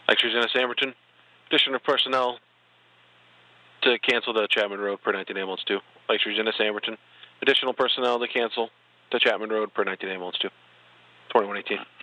Lectures in Amberton. Addition of personnel to cancel the Chapman Road per 19 ambulance 2. Lectures in Amberton. Additional personnel to cancel to Chapman Road per 19 ambulance 2. 2118.